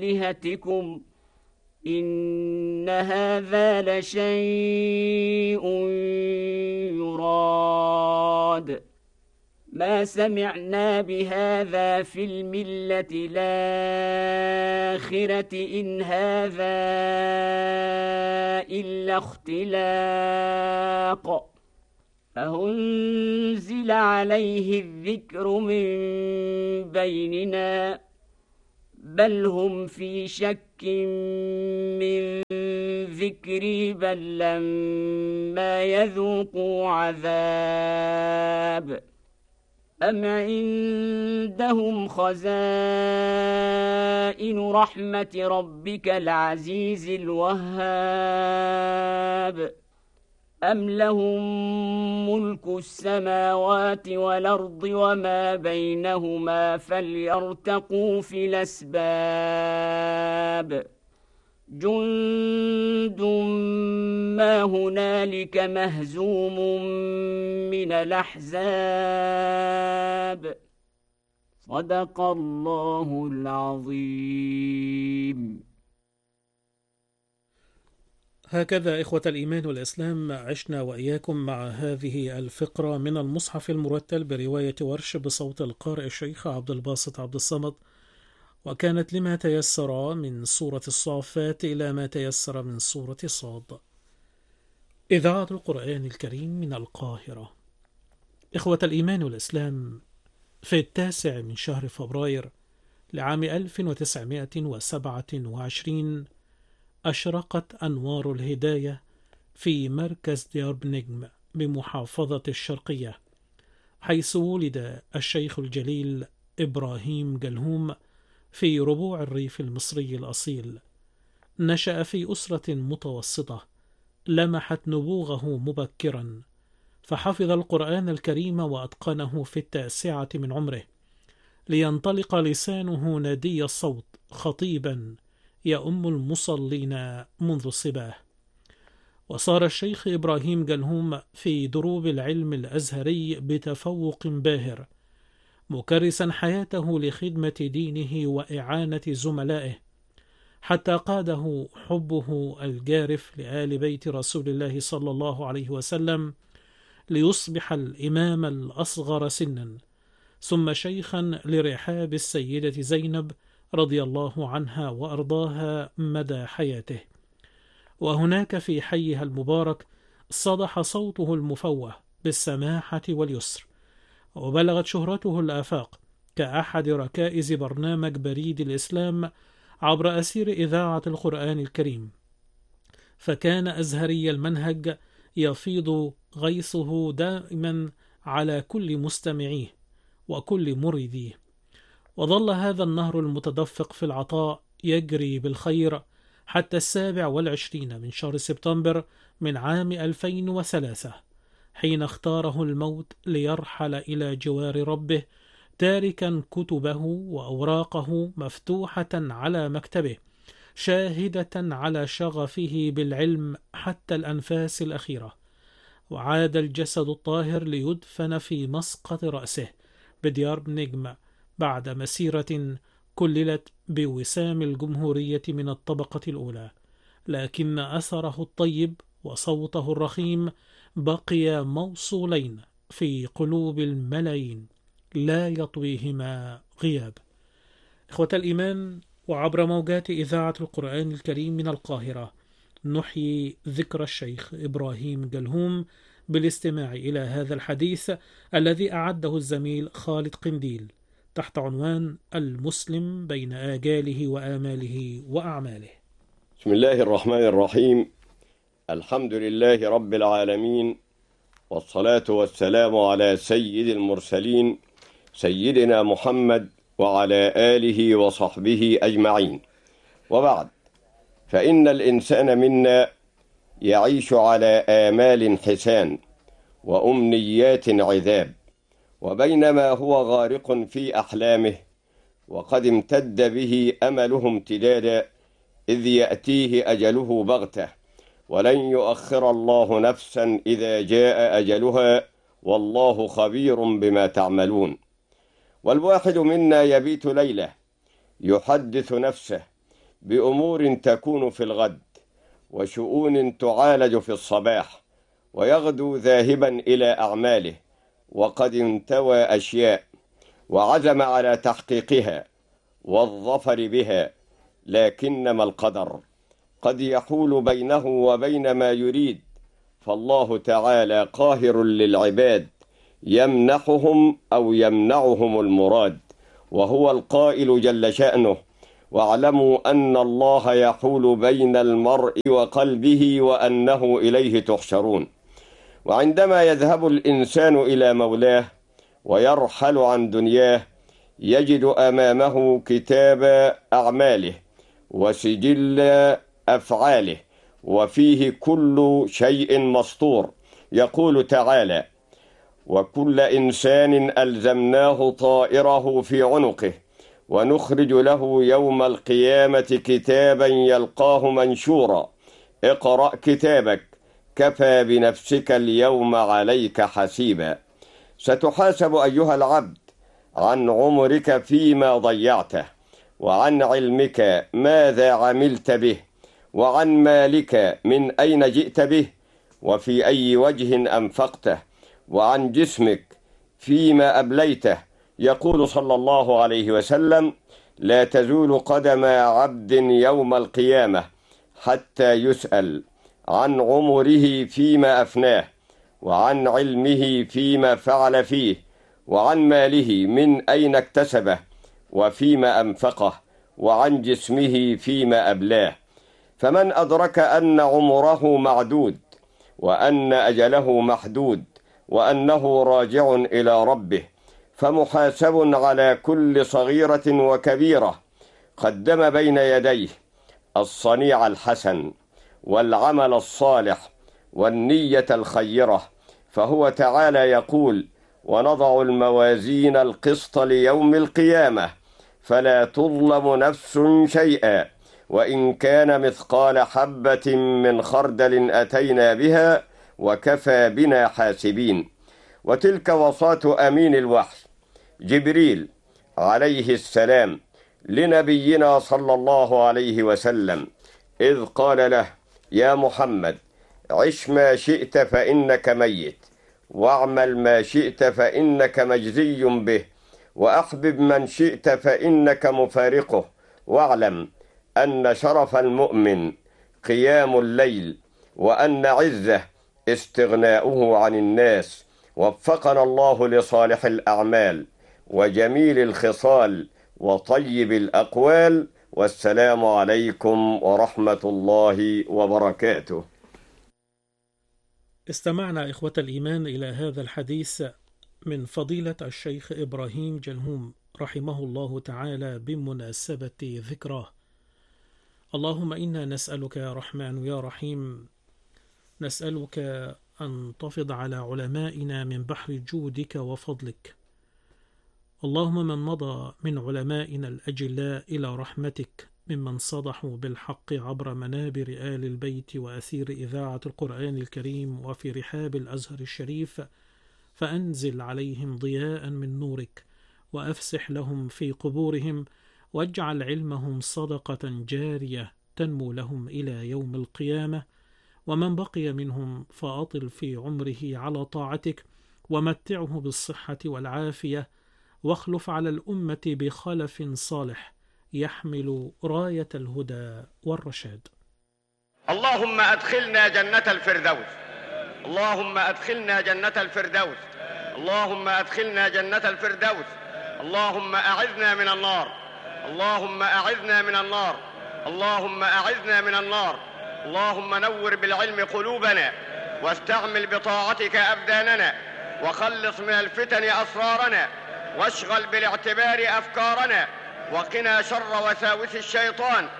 آلهتكم إن هذا لشيء يراد ما سمعنا بهذا في الملة الآخرة إن هذا إلا اختلاق أنزل عليه الذكر من بيننا بل هم في شك من ذكري بل لما يذوقوا عذاب أم عندهم خزائن رحمة ربك العزيز الوهاب أم لهم ملك السماوات والأرض وما بينهما فليرتقوا في الأسباب جند ما هنالك مهزوم من الأحزاب صدق الله العظيم. هكذا إخوة الإيمان والإسلام عشنا وإياكم مع هذه الفقرة من المصحف المرتل برواية ورش بصوت القارئ الشيخ عبد الباسط عبد الصمد، وكانت لما تيسر من سورة الصافات إلى ما تيسر من سورة صاد. إذاعة القرآن الكريم من القاهرة. إخوة الإيمان والإسلام، في 9 من شهر فبراير لعام 1927 أشرقت أنوار الهداية في مركز ديار بنجم بمحافظة الشرقية، حيث ولد الشيخ الجليل إبراهيم جلهوم في ربوع الريف المصري الأصيل. نشأ في أسرة متوسطة لمحت نبوغه مبكرا، فحفظ القرآن الكريم وأتقنه في 9 من عمره، لينطلق لسانه ندي الصوت خطيبا يؤم المصلين منذ الصباه. وصار الشيخ إبراهيم جلهوم في دروب العلم الأزهري بتفوق باهر، مكرسا حياته لخدمة دينه وإعانة زملائه، حتى قاده حبه الجارف لآل بيت رسول الله صلى الله عليه وسلم ليصبح الإمام الأصغر سنا، ثم شيخا لرحاب السيدة زينب رضي الله عنها وأرضاها مدى حياته. وهناك في حيها المبارك صدح صوته المفوه بالسماحة واليسر، وبلغت شهرته الآفاق كأحد ركائز برنامج بريد الإسلام عبر أسير إذاعة القرآن الكريم، فكان أزهري المنهج يفيض غيثه دائما على كل مستمعيه وكل مريديه. وظل هذا النهر المتدفق في العطاء يجري بالخير حتى 27 من شهر سبتمبر من عام 2003، حين اختاره الموت ليرحل إلى جوار ربه، تاركا كتبه وأوراقه مفتوحة على مكتبه، شاهدة على شغفه بالعلم حتى الأنفاس الأخيرة. وعاد الجسد الطاهر ليدفن في مسقط رأسه بديار بنجم بعد مسيرة كللت بوسام الجمهورية من الطبقة الأولى، لكن أثره الطيب وصوته الرخيم بقي موصولين في قلوب الملايين لا يطويهما غياب. إخوة الإيمان، وعبر موجات إذاعة القرآن الكريم من القاهرة نحيي ذكر الشيخ إبراهيم جلهوم بالاستماع إلى هذا الحديث الذي أعده الزميل خالد قنديل تحت عنوان المسلم بين آجاله وآماله وأعماله. بسم الله الرحمن الرحيم. الحمد لله رب العالمين، والصلاة والسلام على سيد المرسلين سيدنا محمد وعلى آله وصحبه أجمعين. وبعد، فإن الإنسان منا يعيش على آمال حسان وأمنيات عذاب، وبينما هو غارق في أحلامه وقد امتد به أمله امتدادا، إذ يأتيه أجله بغتة، ولن يؤخر الله نفسا إذا جاء أجلها، والله خبير بما تعملون. والواحد منا يبيت ليلة يحدث نفسه بأمور تكون في الغد، وشؤون تعالج في الصباح، ويغدو ذاهبا إلى أعماله وقد انتوى أشياء وعزم على تحقيقها والظفر بها، لكنما القدر قد يحول بينه وبين ما يريد، فالله تعالى قاهر للعباد يمنحهم أو يمنعهم المراد، وهو القائل جل شأنه: واعلموا أن الله يحول بين المرء وقلبه وأنه إليه تحشرون. وعندما يذهب الإنسان إلى مولاه ويرحل عن دنياه يجد أمامه كتاب أعماله وسجل أفعاله، وفيه كل شيء مسطور. يقول تعالى: وكل إنسان ألزمناه طائره في عنقه ونخرج له يوم القيامة كتابا يلقاه منشورا اقرأ كتابك كفى بنفسك اليوم عليك حسيبا. ستحاسب أيها العبد عن عمرك فيما ضيعته، وعن علمك ماذا عملت به، وعن مالك من أين جئت به وفي أي وجه أنفقته، وعن جسمك فيما أبليته. يقول صلى الله عليه وسلم: لا تزول قدم عبد يوم القيامة حتى يسأل عن عمره فيما أفناه، وعن علمه فيما فعل فيه، وعن ماله من أين اكتسبه وفيما أنفقه، وعن جسمه فيما أبلاه. فمن أدرك أن عمره معدود، وأن أجله محدود، وأنه راجع إلى ربه، فمحاسب على كل صغيرة وكبيرة، قدم بين يديه الصنيع الحسن والعمل الصالح والنية الخيرة، فهو تعالى يقول: ونضع الموازين القسط ليوم القيامة فلا تظلم نفس شيئا وإن كان مثقال حبة من خردل أتينا بها وكفى بنا حاسبين. وتلك وصاة أمين الوحي جبريل عليه السلام لنبينا صلى الله عليه وسلم، إذ قال له: يا محمد، عش ما شئت فإنك ميت، واعمل ما شئت فإنك مجزي به، وأحبب من شئت فإنك مفارقه، واعلم أن شرف المؤمن قيام الليل، وأن عزه استغناؤه عن الناس. وفقنا الله لصالح الأعمال وجميل الخصال وطيب الأقوال، والسلام عليكم ورحمة الله وبركاته. استمعنا إخوة الإيمان إلى هذا الحديث من فضيلة الشيخ إبراهيم جلهوم رحمه الله تعالى بمناسبة ذكراه. اللهم إنا نسألك يا رحمن يا رحيم، نسألك أن تفض على علمائنا من بحر جودك وفضلك. اللهم من مضى من علمائنا الأجلاء إلى رحمتك ممن صدحوا بالحق عبر منابر آل البيت وأثير إذاعة القرآن الكريم وفي رحاب الأزهر الشريف، فأنزل عليهم ضياء من نورك، وأفسح لهم في قبورهم، واجعل علمهم صدقة جارية تنمو لهم إلى يوم القيامة. ومن بقي منهم فأطل في عمره على طاعتك، ومتعه بالصحة والعافية، واخلف على الأمة بخلف صالح يحمل راية الهدى والرشاد. اللهم أدخلنا جنة الفردوس، اللهم أدخلنا جنة الفردوس، اللهم أدخلنا جنة الفردوس. اللهم أعذنا من النار، اللهم أعذنا من النار، اللهم أعذنا من النار. اللهم نور بالعلم قلوبنا، واستعمل بطاعتك أبداننا، وخلص من الفتن أسرارنا، واشغل بالاعتبار أفكارنا، وقنا شر وساوس الشيطان،